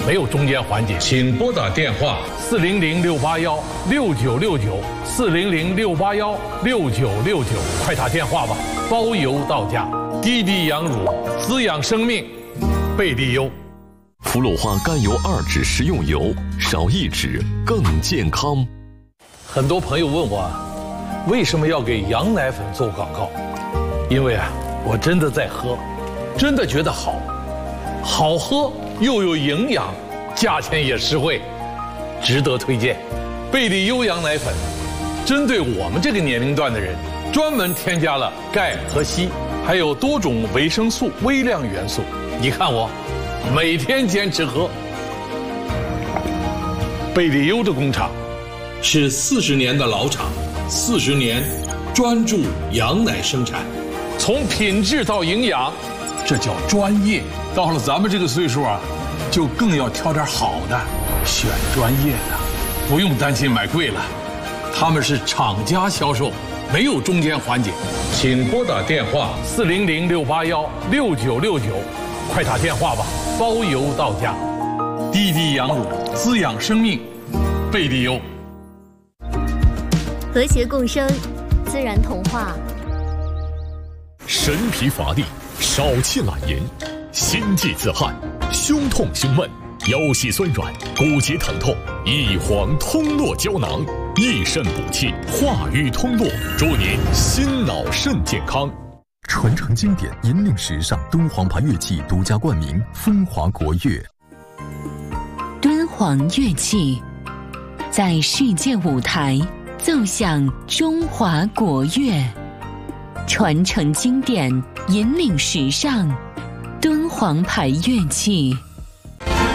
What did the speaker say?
没有中间环节。 请拨打电话 400-681-6969，400-681-6969，快打电话吧，包邮到家。滴滴羊乳滋养生命，贝利优。 氟鲁化甘油2酯食用油，少1酯更健康。 很多朋友问我，为什么要给羊奶粉做广告？因为我真的在喝，真的觉得好喝又有营养，价钱也实惠，值得推荐。贝利优羊奶粉针对我们这个年龄段的人，专门添加了钙和硒，还有多种维生素、微量元素。你看我每天坚持喝。贝利优的工厂是40年的老厂，40年专注羊奶生产，从品质到营养，这叫专业。到了咱们这个岁数就更要挑点好的，选专业的，不用担心买贵了。他们是厂家销售，没有中间环节。 请拨打电话 400-681-6969，快打电话吧，包邮到家。滴滴羊乳滋养生命，贝利优。 和谐共生，自然童话。 神疲乏力，少气懒言，心悸自汗，胸痛胸闷，腰膝酸软，骨节疼痛，益黄通络胶囊，益肾补气，化瘀通络，祝您心脑肾健康。 传承经典，引领时尚，敦煌牌乐器独家冠名，风华国乐。 敦煌乐器在世界舞台奏响中华国乐，传承经典，引领时尚，敦煌牌乐器。